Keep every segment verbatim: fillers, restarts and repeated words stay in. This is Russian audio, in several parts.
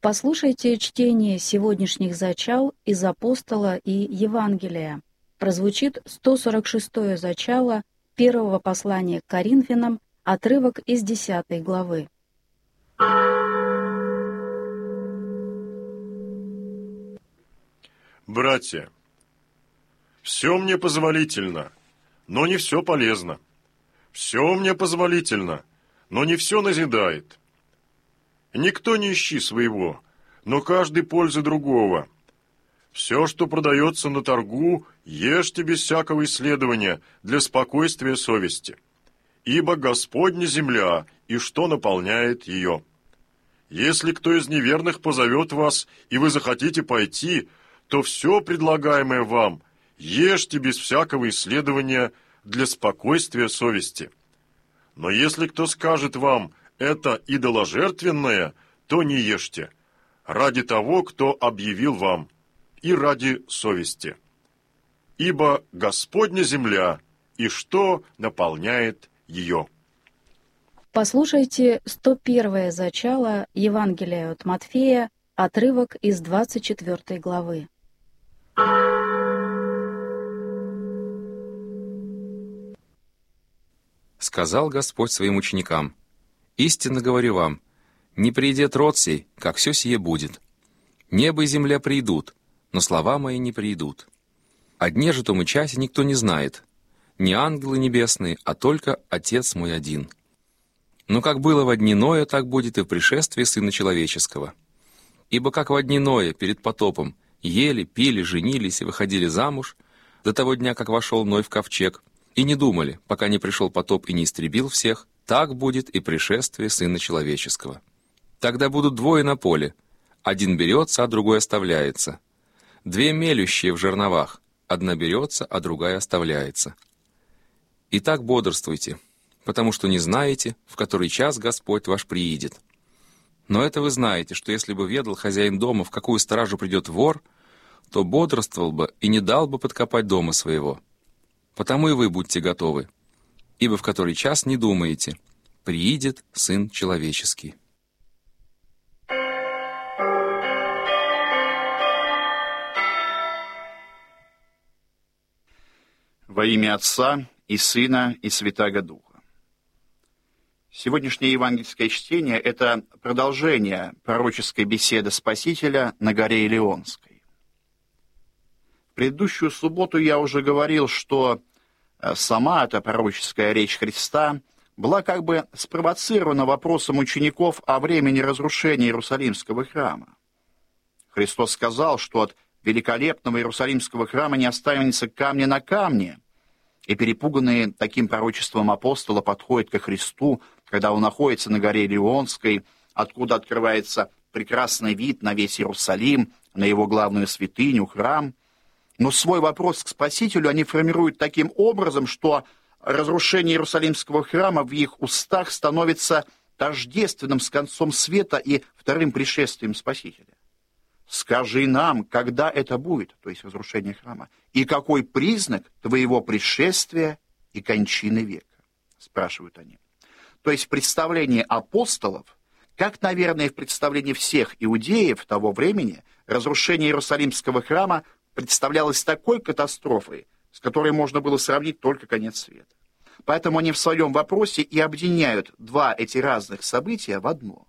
Послушайте чтение сегодняшних зачал из Апостола и Евангелия. Прозвучит сто сорок шестое зачало первого послания к Коринфянам, отрывок из десятой главы. Братья, все мне позволительно, но не все полезно. Все мне позволительно, но не все назидает. Никто не ищи своего, но каждый пользы другого. Все, что продается на торгу, ешьте без всякого исследования для спокойствия совести. Ибо Господня земля, и что наполняет ее. Если кто из неверных позовет вас, и вы захотите пойти, то все предлагаемое вам ешьте без всякого исследования для спокойствия совести. Но если кто скажет вам «это идоложертвенное», то не ешьте, ради того, кто объявил вам, и ради совести. Ибо Господня земля, и что наполняет ее. Послушайте сто первое зачало Евангелия от Матфея, отрывок из двадцать четвёртой главы. Сказал Господь своим ученикам: «Истинно говорю вам, не придет род сей, как все сие будет. Небо и земля придут, но слова мои не придут. О дне же том и часе никто не знает, не ангелы небесные, а только Отец мой один. Но как было во дни Ноя, так будет и в пришествии Сына Человеческого. Ибо как во дни Ноя перед потопом ели, пили, женились и выходили замуж, до того дня, как вошел Ной в ковчег, и не думали, пока не пришел потоп и не истребил всех, так будет и пришествие Сына Человеческого. Тогда будут двое на поле, один берется, а другой оставляется. Две мелющие в жерновах, одна берется, а другая оставляется. Итак, бодрствуйте, потому что не знаете, в который час Господь ваш приидет. Но это вы знаете, что если бы ведал хозяин дома, в какую стражу придет вор, то бодрствовал бы и не дал бы подкопать дома своего. Потому и вы будьте готовы, ибо в который час не думаете, приидет Сын Человеческий». Во имя Отца и Сына и Святаго Духа. Сегодняшнее евангельское чтение – это продолжение пророческой беседы Спасителя на горе Илионской. В предыдущую субботу я уже говорил, что сама эта пророческая речь Христа была как бы спровоцирована вопросом учеников о времени разрушения Иерусалимского храма. Христос сказал, что от великолепного Иерусалимского храма не останется камня на камне, и перепуганные таким пророчеством апостола подходят ко Христу, когда он находится на горе Илионской, откуда открывается прекрасный вид на весь Иерусалим, на его главную святыню, храм. Но свой вопрос к Спасителю они формируют таким образом, что разрушение Иерусалимского храма в их устах становится тождественным с концом света и вторым пришествием Спасителя. «Скажи нам, когда это будет», то есть разрушение храма, «и какой признак твоего пришествия и кончины века?» спрашивают они. То есть в представлении апостолов, как, наверное, в представлении всех иудеев того времени, разрушение Иерусалимского храма представлялось такой катастрофой, с которой можно было сравнить только конец света. Поэтому они в своем вопросе и объединяют два эти разных события в одно.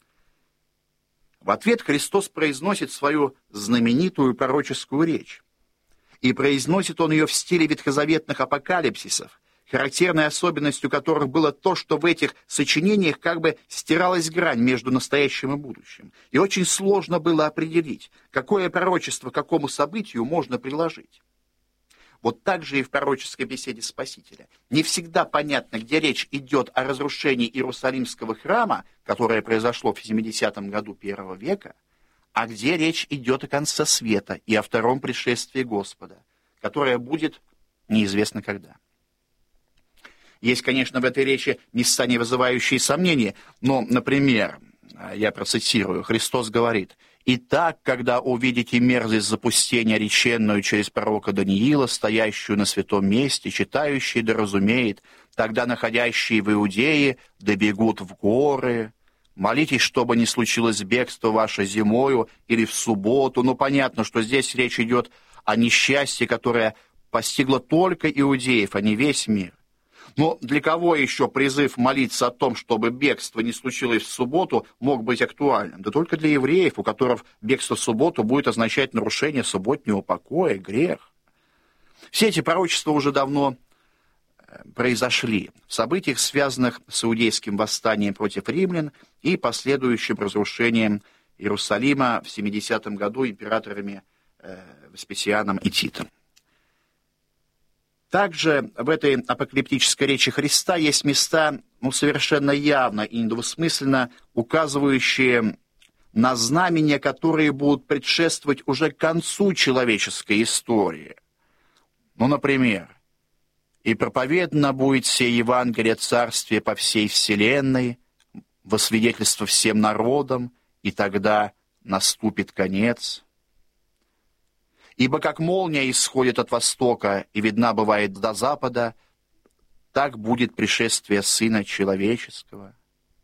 В ответ Христос произносит свою знаменитую пророческую речь. И произносит он ее в стиле ветхозаветных апокалипсисов, характерной особенностью которых было то, что в этих сочинениях как бы стиралась грань между настоящим и будущим. И очень сложно было определить, какое пророчество к какому событию можно приложить. Вот так же и в пророческой беседе Спасителя. Не всегда понятно, где речь идет о разрушении Иерусалимского храма, которое произошло в семидесятом году первого века, а где речь идет о конце света и о втором пришествии Господа, которое будет неизвестно когда. Есть, конечно, в этой речи места, не вызывающие сомнения, но, например, я процитирую, Христос говорит: «Итак, когда увидите мерзость запустения, реченную через пророка Даниила, стоящую на святом месте, читающий да разумеет, тогда находящие в Иудее добегут в горы, молитесь, чтобы не случилось бегство ваше зимою или в субботу. Ну, понятно, что здесь речь идет о несчастье, которое постигло только иудеев, а не весь мир. Но для кого еще призыв молиться о том, чтобы бегство не случилось в субботу, мог быть актуальным? Да только для евреев, у которых бегство в субботу будет означать нарушение субботнего покоя, грех. Все эти пророчества уже давно произошли в событиях, связанных с иудейским восстанием против римлян и последующим разрушением Иерусалима в семидесятом году императорами Веспасианом и Титом. Также в этой апокалиптической речи Христа есть места, ну, совершенно явно и недвусмысленно указывающие на знамения, которые будут предшествовать уже к концу человеческой истории. Ну, например, «И проповедано будет сие Евангелие Царствия по всей вселенной, во свидетельство всем народам, и тогда наступит конец. Ибо как молния исходит от востока и видна бывает до запада, так будет пришествие Сына Человеческого.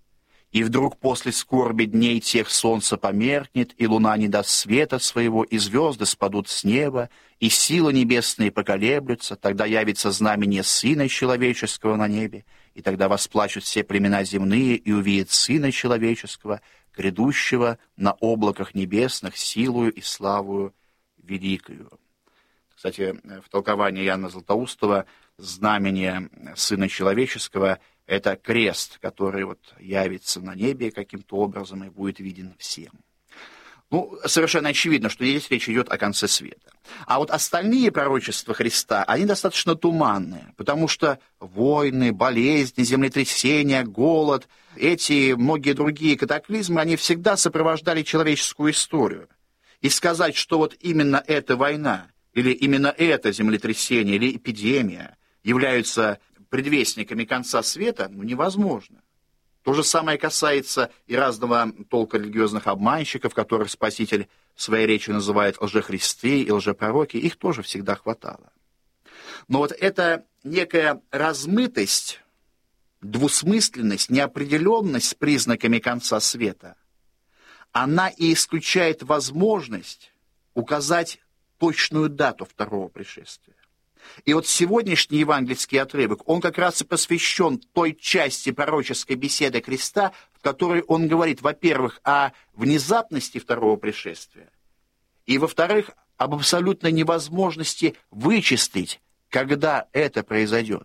И вдруг после скорби дней тех солнце померкнет, и луна не даст света своего, и звезды спадут с неба, и силы небесные поколеблются, тогда явится знамение Сына Человеческого на небе, и тогда восплачут все племена земные, и увидят Сына Человеческого, грядущего на облаках небесных, силою и славою великою». Кстати, в толковании Иоанна Златоустова знамение Сына Человеческого — это крест, который вот явится на небе каким-то образом и будет виден всем. Ну, совершенно очевидно, что здесь речь идет о конце света. А вот остальные пророчества Христа, они достаточно туманные, потому что войны, болезни, землетрясения, голод, эти многие другие катаклизмы, они всегда сопровождали человеческую историю. И сказать, что вот именно эта война, или именно это землетрясение, или эпидемия являются предвестниками конца света, ну, невозможно. То же самое касается и разного толка религиозных обманщиков, которых Спаситель в своей речи называет лжехристы и лжепророки, их тоже всегда хватало. Но вот эта некая размытость, двусмысленность, неопределенность с признаками конца света, она и исключает возможность указать точную дату второго пришествия. И вот сегодняшний евангельский отрывок, он как раз и посвящен той части пророческой беседы Христа, в которой он говорит, во-первых, о внезапности второго пришествия, и, во-вторых, об абсолютной невозможности вычислить, когда это произойдет.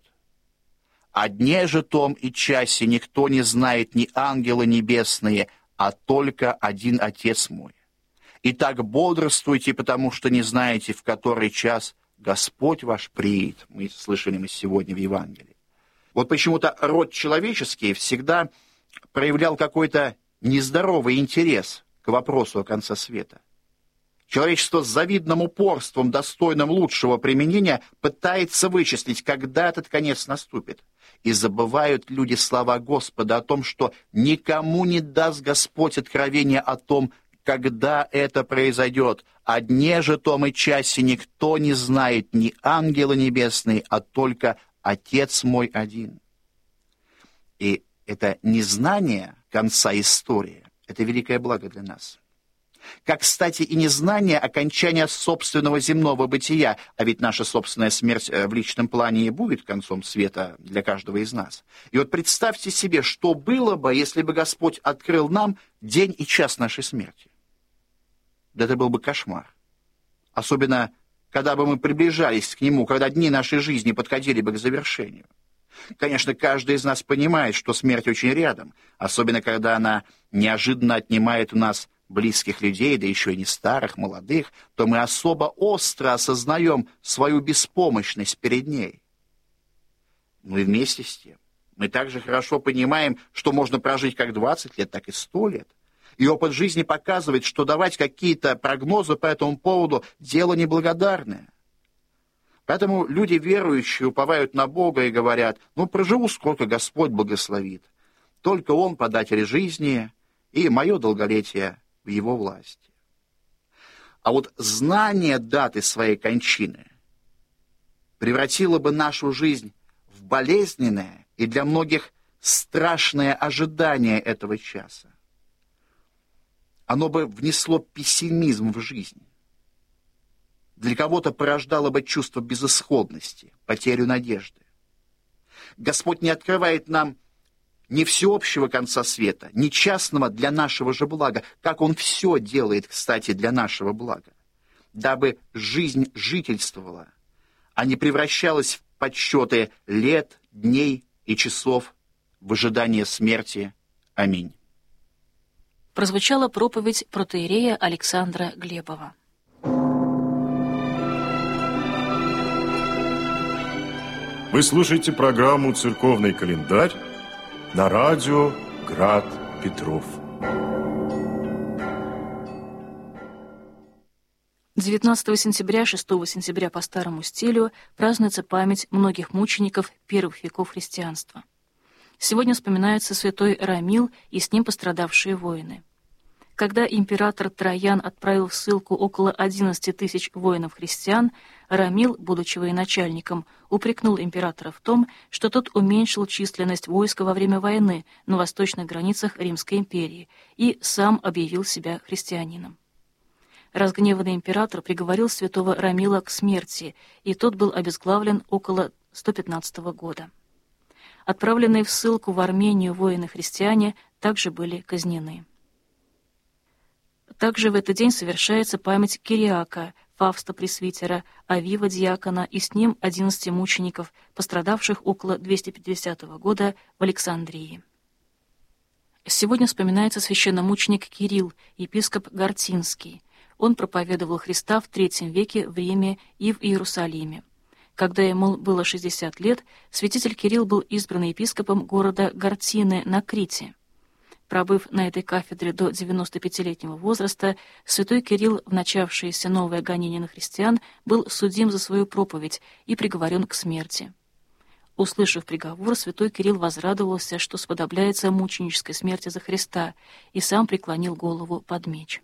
«О дне же том и часе никто не знает, ни ангелы небесные, а только один Отец мой. Итак, бодрствуйте, потому что не знаете, в который час Господь ваш приидет». Мы слышали мы сегодня в Евангелии. Вот почему-то род человеческий всегда проявлял какой-то нездоровый интерес к вопросу о конце света. Человечество с завидным упорством, достойным лучшего применения, пытается вычислить, когда этот конец наступит. И забывают люди слова Господа о том, что никому не даст Господь откровения о том, когда это произойдет. О дне же том и часе никто не знает, ни ангелы небесные, а только Отец мой один. И это незнание конца истории — это великое благо для нас. Как, кстати, и незнание окончания собственного земного бытия, а ведь наша собственная смерть в личном плане и будет концом света для каждого из нас. И вот представьте себе, что было бы, если бы Господь открыл нам день и час нашей смерти. Да это был бы кошмар. Особенно, когда бы мы приближались к Нему, когда дни нашей жизни подходили бы к завершению. Конечно, каждый из нас понимает, что смерть очень рядом, особенно когда она неожиданно отнимает у нас близких людей, да еще и не старых, молодых, то мы особо остро осознаем свою беспомощность перед ней. Ну и вместе с тем, мы также хорошо понимаем, что можно прожить как двадцать лет, так и сто лет. И опыт жизни показывает, что давать какие-то прогнозы по этому поводу – дело неблагодарное. Поэтому люди верующие уповают на Бога и говорят: ну, проживу, сколько Господь благословит. Только Он податель жизни, и мое долголетие в Его власти. А вот знание даты своей кончины превратило бы нашу жизнь в болезненное и для многих страшное ожидание этого часа. оно бы внесло пессимизм в жизнь. Для кого-то порождало бы чувство безысходности, потерю надежды. Господь не открывает нам ни всеобщего конца света, ни частного для нашего же блага, как Он все делает, кстати, для нашего блага, дабы жизнь жительствовала, а не превращалась в подсчеты лет, дней и часов в ожидание смерти. Аминь. Прозвучала проповедь протоиерея Александра Глебова. Вы слушаете программу «Церковный календарь» на радио «Град Петров». девятнадцатого сентября, шестого сентября по старому стилю празднуется память многих мучеников первых веков христианства. Сегодня вспоминается святой Рамил и с ним пострадавшие воины. Когда император Троян отправил в ссылку около одиннадцати тысяч воинов-христиан, Рамил, будучи военачальником, упрекнул императора в том, что тот уменьшил численность войска во время войны на восточных границах Римской империи и сам объявил себя христианином. Разгневанный император приговорил святого Рамила к смерти, и тот был обезглавлен около сто пятнадцатого года. Отправленные в ссылку в Армению воины-христиане также были казнены. Также в этот день совершается память Кириака, Фавста пресвитера, Авива диакона и с ним одиннадцати мучеников, пострадавших около двести пятидесятого года в Александрии. Сегодня вспоминается священномученик Кирилл, епископ Гортинский. Он проповедовал Христа в третьем веке в Риме и в Иерусалиме. Когда ему было шестьдесят лет, святитель Кирилл был избран епископом города Гортины на Крите. Пробыв на этой кафедре до девяностопятилетнего возраста, святой Кирилл в начавшееся новое гонение на христиан был судим за свою проповедь и приговорен к смерти. Услышав приговор, святой Кирилл возрадовался, что сподобляется мученической смерти за Христа, и сам преклонил голову под меч.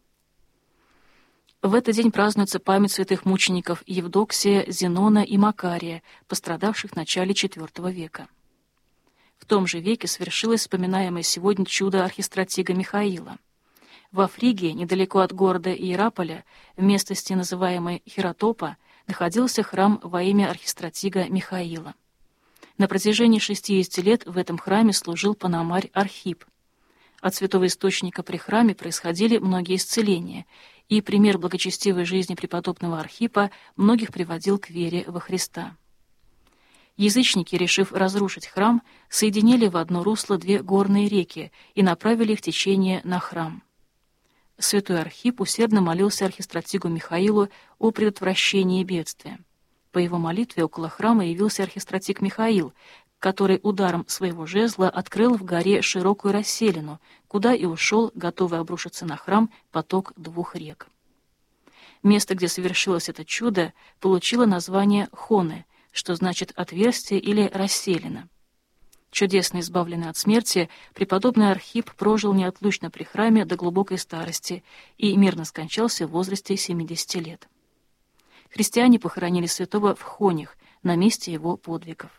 В этот день празднуется память святых мучеников Евдоксия, Зенона и Макария, пострадавших в начале четвёртого века. В том же веке свершилось вспоминаемое сегодня чудо архистратига Михаила. Во Фригии, недалеко от города Иераполя, в местности, называемой Хиротопа, находился храм во имя архистратига Михаила. На протяжении шестидесяти лет в этом храме служил пономарь Архип. От святого источника при храме происходили многие исцеления, и пример благочестивой жизни преподобного Архипа многих приводил к вере во Христа. Язычники, решив разрушить храм, соединили в одно русло две горные реки и направили их течение на храм. Святой Архип усердно молился архистратигу Михаилу о предотвращении бедствия. По его молитве около храма явился архистратиг Михаил, который ударом своего жезла открыл в горе широкую расселину, куда и ушел, готовый обрушиться на храм, поток двух рек. Место, где совершилось это чудо, получило название Хоне, что значит «отверстие» или «расселина». Чудесно избавленный от смерти, преподобный Архип прожил неотлучно при храме до глубокой старости и мирно скончался в возрасте семидесяти лет. Христиане похоронили святого в Хонях, на месте его подвигов.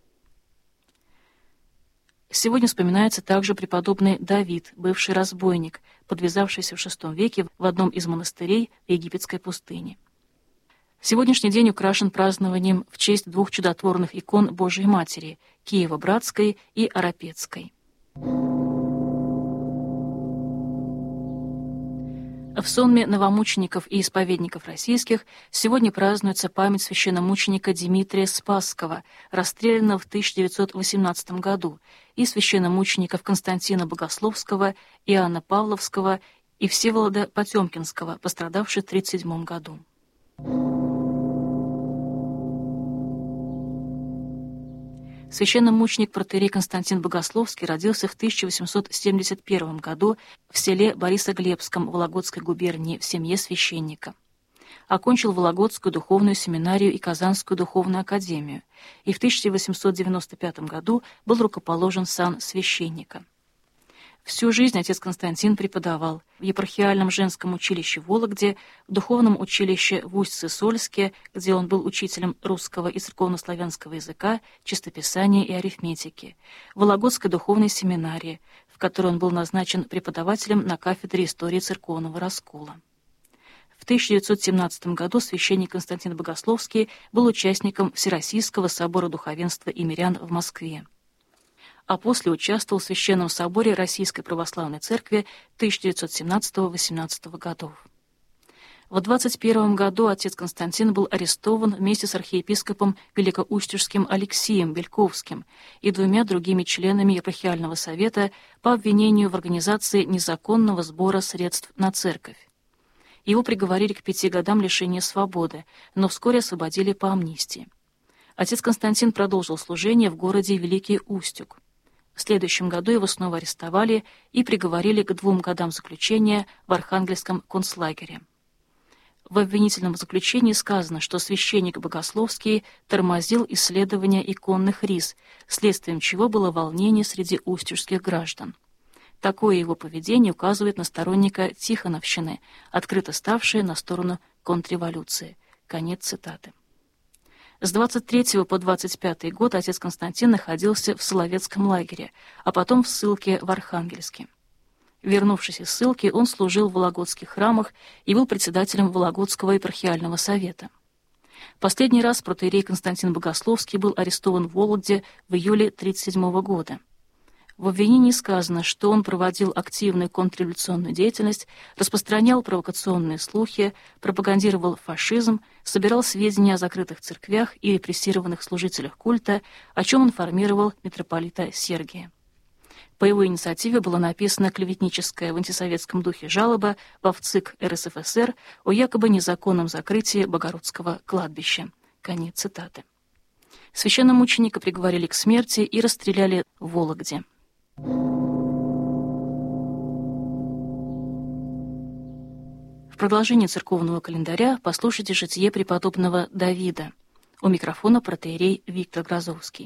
Сегодня вспоминается также преподобный Давид, бывший разбойник, подвязавшийся в шестом веке в одном из монастырей в египетской пустыне. Сегодняшний день украшен празднованием в честь двух чудотворных икон Божией Матери – Киево-Братской и Арапетской. В сонме новомучеников и исповедников российских сегодня празднуется память священномученика Дмитрия Спасского, расстрелянного в тысяча девятьсот восемнадцатом году, и священномучеников Константина Богословского, Иоанна Павловского и Всеволода Потемкинского, пострадавших в тридцать седьмом году. Священномученик протоиерей Константин Богословский родился в тысяча восемьсот семьдесят первом году в селе Борисоглебском Вологодской губернии в семье священника. Окончил Вологодскую духовную семинарию и Казанскую духовную академию, и в тысяча восемьсот девяносто пятом году был рукоположен сан священника. Всю жизнь отец Константин преподавал в епархиальном женском училище в Вологде, в духовном училище в Усть-Сысольске, где он был учителем русского и церковнославянского языка, чистописания и арифметики, в Вологодской духовной семинарии, в которой он был назначен преподавателем на кафедре истории церковного раскола. В тысяча девятьсот семнадцатом году священник Константин Богословский был участником Всероссийского собора духовенства и мирян в Москве, а после участвовал в Священном соборе Российской Православной Церкви тысяча девятьсот семнадцатого — восемнадцатого годов. В двадцать первом году отец Константин был арестован вместе с архиепископом Великоустюжским Алексием Бельковским и двумя другими членами епархиального совета по обвинению в организации незаконного сбора средств на церковь. Его приговорили к пяти годам лишения свободы, но вскоре освободили по амнистии. Отец Константин продолжил служение в городе Великий Устюг. В следующем году его снова арестовали и приговорили к двум годам заключения в Архангельском концлагере. В обвинительном заключении сказано, что священник Богословский тормозил исследования иконных рис, следствием чего было волнение среди устюжских граждан. Такое его поведение указывает на сторонника Тихоновщины, открыто ставшее на сторону контрреволюции. Конец цитаты. С двадцать третьего по двадцать пятый год отец Константин находился в Соловецком лагере, а потом в ссылке в Архангельске. Вернувшись из ссылки, он служил в вологодских храмах и был председателем Вологодского епархиального совета. Последний раз протоиерей Константин Богословский был арестован в Вологде в июле тысяча девятьсот тридцать седьмого года. В обвинении сказано, что он проводил активную контрреволюционную деятельность, распространял провокационные слухи, пропагандировал фашизм, собирал сведения о закрытых церквях и репрессированных служителях культа, о чем информировал митрополита Сергия. По его инициативе была написана клеветническая в антисоветском духе жалоба во ВЦИК эр эс эф эс эр о якобы незаконном закрытии Богородского кладбища. Конец цитаты. Священномученика приговорили к смерти и расстреляли в Вологде. В продолжении церковного календаря послушайте житие преподобного Давида. У микрофона протоиерей Виктор Грозовский.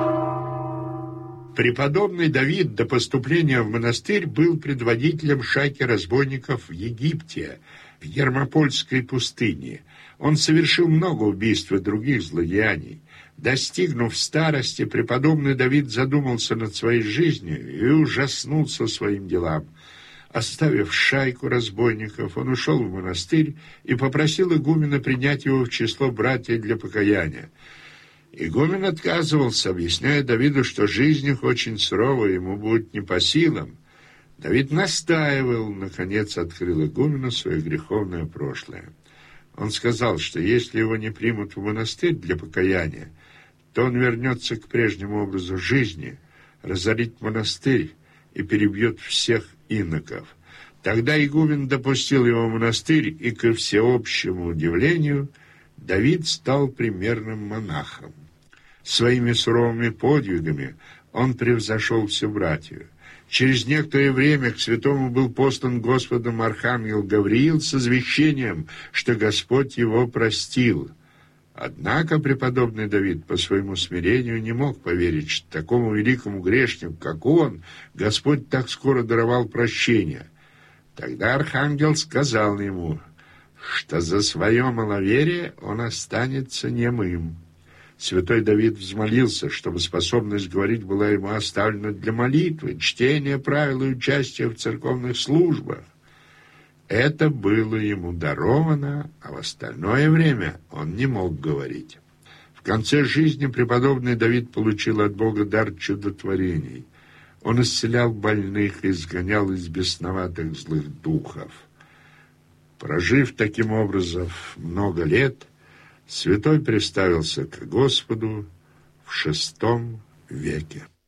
Преподобный Давид до поступления в монастырь был предводителем шайки разбойников в Египте, в Ермопольской пустыне. Он совершил много убийств и других злодеяний. Достигнув старости, преподобный Давид задумался над своей жизнью и ужаснулся своим делам. Оставив шайку разбойников, он ушел в монастырь и попросил игумена принять его в число братьев для покаяния. Игумен отказывался, объясняя Давиду, что жизнь их очень суровая, ему будет не по силам. Давид настаивал, наконец открыл игумену свое греховное прошлое. Он сказал, что если его не примут в монастырь для покаяния, то он вернется к прежнему образу жизни, разорит монастырь и перебьет всех иноков. Тогда игумен допустил его в монастырь, и, ко всеобщему удивлению, Давид стал примерным монахом. Своими суровыми подвигами он превзошел всю братью. Через некоторое время к святому был послан Господом архангел Гавриил с извещением, что Господь его простил. Однако преподобный Давид по своему смирению не мог поверить, что такому великому грешнику, как он, Господь так скоро даровал прощение. Тогда архангел сказал ему, что за свое маловерие он останется немым. Святой Давид взмолился, чтобы способность говорить была ему оставлена для молитвы, чтения правил и участия в церковных службах. Это было ему даровано, а в остальное время он не мог говорить. В конце жизни преподобный Давид получил от Бога дар чудотворений. Он исцелял больных и изгонял из бесноватых злых духов. Прожив таким образом много лет, святой представился к Господу в шестом веке.